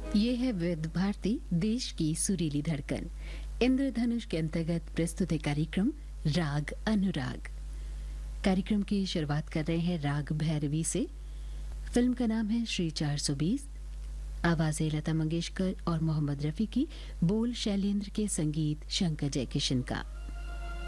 ये है विविध भारती, देश की सुरीली धड़कन। इंद्रधनुष के अंतर्गत प्रस्तुत है कार्यक्रम राग अनुराग। कार्यक्रम की शुरुआत कर रहे हैं राग भैरवी से। फिल्म का नाम है श्री 420। आवाजें लता मंगेशकर और मोहम्मद रफी की, बोल शैलेंद्र के, संगीत शंकर जयकिशन का।